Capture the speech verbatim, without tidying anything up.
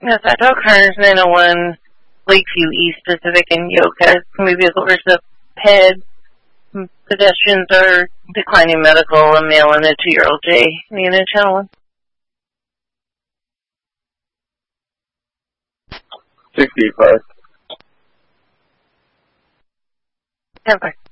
Yes, that dog Connors nine oh one, Lakeview East Pacific and Yoka. Maybe as orders of P E D. Pedestrians are declining medical, a male and a two-year-old J. Nina, channel one. sixty-five. ten five.